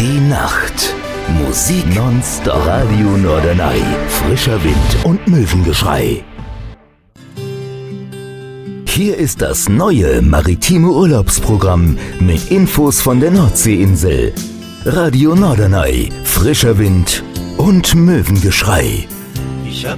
Die Nacht. Musik nonstop. Radio Norderney. Frischer Wind und Möwengeschrei. Hier ist das neue maritime Urlaubsprogramm mit Infos von der Nordseeinsel. Radio Norderney. Frischer Wind und Möwengeschrei.